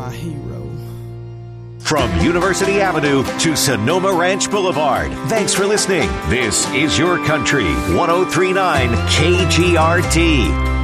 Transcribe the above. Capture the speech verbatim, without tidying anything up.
my hero. From University Avenue to Sonoma Ranch Boulevard. Thanks for listening. This is Your Country, one oh three point nine K G R T.